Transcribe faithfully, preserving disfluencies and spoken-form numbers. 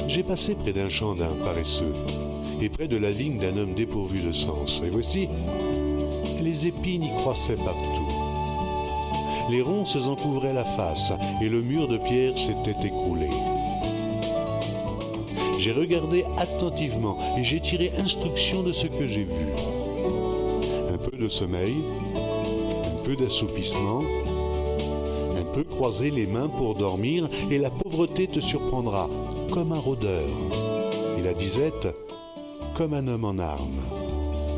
J'ai passé près d'un champ d'un paresseux et près de la vigne d'un homme dépourvu de sens. Et voici, les épines y croissaient partout. Les ronces en couvraient la face et le mur de pierre s'était écroulé. J'ai regardé attentivement et j'ai tiré instruction de ce que j'ai vu. Un peu de sommeil, un peu d'assoupissement, un peu croiser les mains pour dormir et la pauvreté te surprendra comme un rôdeur et la disette comme un homme en armes.